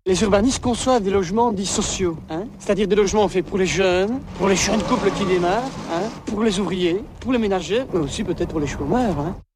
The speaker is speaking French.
Les urbanistes conçoivent des logements dits sociaux, c'est-à-dire des logements faits pour les jeunes couples qui démarrent, pour les ouvriers, pour les ménagères, mais aussi peut-être pour les chômeurs.